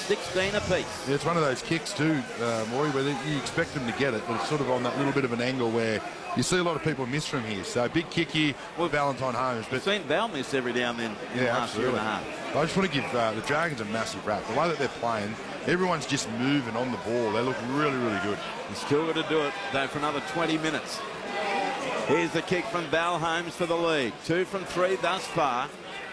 16 apiece. Yeah, it's one of those kicks too, Maury, where you expect them to get it, but it's sort of on that little bit of an angle where you see a lot of people miss from here. So big kick here with Valentine Holmes. But we've seen Val miss every now and then in the last year and a half. I just want to give the Dragons a massive rap. The way that they're playing, everyone's just moving on the ball. They look really, really good. He's still got to do it, though, for another 20 minutes. Here's the kick from Val Holmes for the lead. 2 from 3 thus far.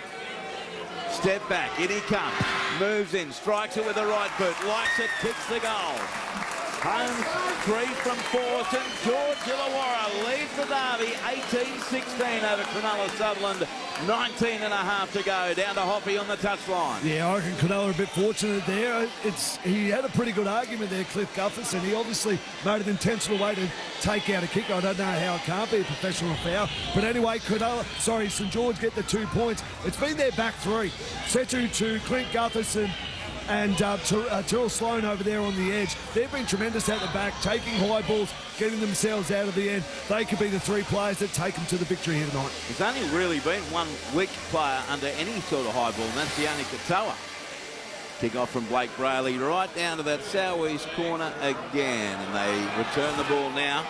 Step back, in he comes. Moves in, strikes it with the right boot. Likes it, kicks the goal. Holmes 3 from 4. St George Illawarra leads the derby 18-16 over Cronulla Sutherland. 19 and a half to go. Down to Hoffy on the touchline. Yeah, I reckon Cronulla a bit fortunate there. He had a pretty good argument there, Cliff Gutherson. He obviously made an intentional way to take out a kick. I don't know how it can't be a professional foul. But anyway, St George get the 2 points. It's been their back three. Setu to Clint Gutherson and Tyrrell Sloan over there on the edge. They've been tremendous at the back, taking high balls, getting themselves out of the end. They could be the 3 players that take them to the victory here tonight. There's only really been one weak player under any sort of high ball, and that's Yannick Katoa. Kick off from Blake Brayley right down to that southeast corner again, and they return the ball now.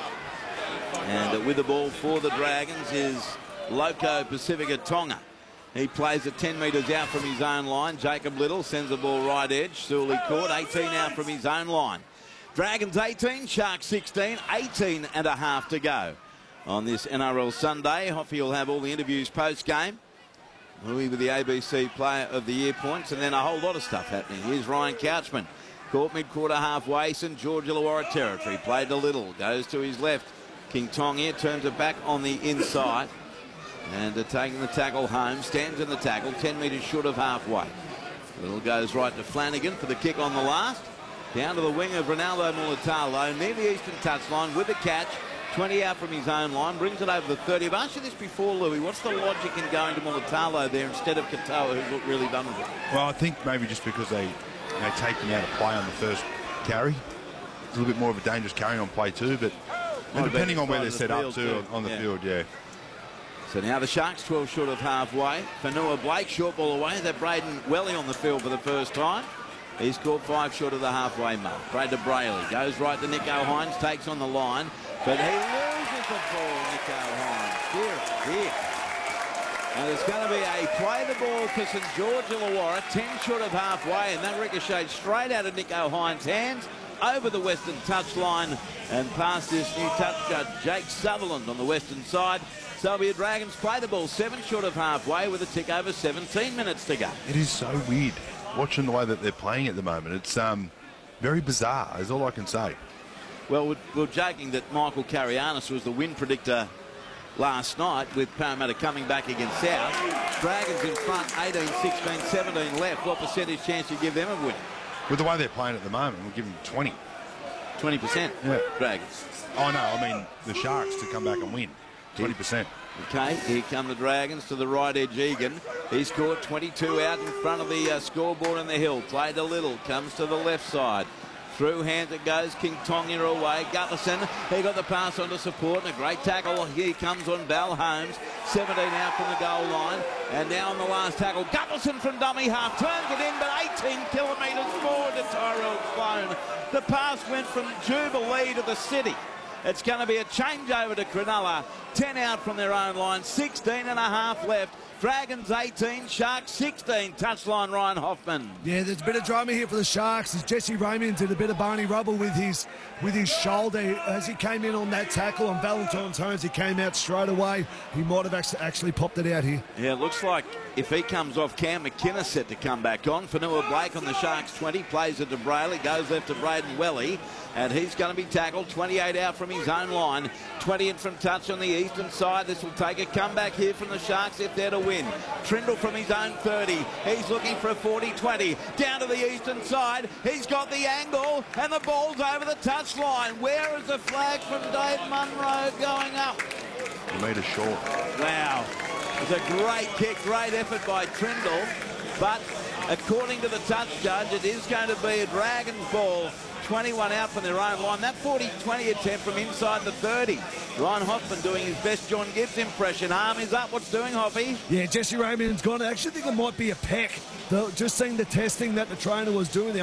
And with the ball for the Dragons is Loco Pacifica Tonga. He plays it 10 metres out from his own line. Jacob Little sends the ball right edge. Sully caught 18 out from his own line. Dragons 18, Sharks 16, 18 and a half to go. On this NRL Sunday, Hoffy will have all the interviews post-game. Louis with the ABC Player of the Year points, and then a whole lot of stuff happening. Here's Ryan Couchman. Caught mid-quarter halfway, St George Illawarra territory. Played to Little, goes to his left. King Tong here turns it back on the inside. And taking the tackle home, stands in the tackle, 10 metres short of halfway. Little goes right to Flanagan for the kick on the last. Down to the wing of Ronaldo Mulatalo, near the eastern touchline with the catch. 20 out from his own line, brings it over the 30. I've asked you this before, Louis. What's the logic in going to Mulatalo there instead of Katoa, who's looked really vulnerable? Well, I think maybe just because they take him out of play on the first carry. It's a little bit more of a dangerous carry on play too, but depending on where they're set up too on the field, yeah. So now the Sharks 12 short of halfway. Fanua Blake short ball away. They're Braden Welly on the field for the first time. He's scored 5 short of the halfway mark. Braden Brayley goes right to Nico Hines, takes on the line, but he loses the ball, Nico Hines. Dear. And it's going to be a play the ball for St George Illawarra, 10 short of halfway, and that ricocheted straight out of Nico Hines' hands over the western touchline and past this new touch judge, Jake Sutherland, on the western side. Salvia Dragons play the ball 7 short of halfway with a tick over 17 minutes to go. It is so weird watching the way that they're playing at the moment. It's very bizarre, is all I can say. Well, we're joking that Michael Carianis was the win predictor last night with Parramatta coming back against South. Dragons in front, 18, 16, 17 left. What percentage chance do you give them of winning? With the way they're playing at the moment, we'll give them 20. 20%? Yeah. Dragons. Oh, no, I mean the Sharks to come back and win. 20%. Okay, here come the Dragons to the right edge. Egan. He scored 22 out in front of the scoreboard in the hill. Played a little, comes to the left side. Through hands it goes. King Tonga away. Gutherson, he got the pass on to support, and a great tackle. Here comes on Val Holmes. 17 out from the goal line. And now on the last tackle, Gutherson from dummy half. Turns it in, but 18 kilometres forward to Tyrrell Sloan. The pass went from Jubilee to the city. It's going to be a changeover to Cronulla. 10 out from their own line, 16 and a half left. Dragons 18, Sharks 16. Touchline Ryan Hoffman. Yeah, there's a bit of drama here for the Sharks as Jesse Raymond did a bit of Barney rubble with his shoulder as he came in on that tackle on Valentine's Holmes. He came out straight away. He might have actually popped it out here. Yeah, it looks like if he comes off, Cam McKinnon set to come back on. Fanua Blake on the Sharks 20, plays it to Brayley, goes left to Braden Welly, and he's going to be tackled. 28 out from his own line, 20 in from touch on the eastern side. This will take a comeback here from the Sharks if they're to win. Trindle from his own 30. He's looking for a 40-20. Down to the eastern side. He's got the angle, and the ball's over the touchline. Where is the flag from Dave Munro going up? A metre short. Wow. It's a great kick, great effort by Trindle. But according to the touch judge, it is going to be a Dragons ball. 21 out from their own line. That 40-20 attempt from inside the 30. Ryan Hoffman doing his best John Gibbs impression. Arm is up. What's doing, Hoffy? Yeah, Jesse Raymond's gone. I actually think it might be a peck. Just seeing the testing that the trainer was doing there.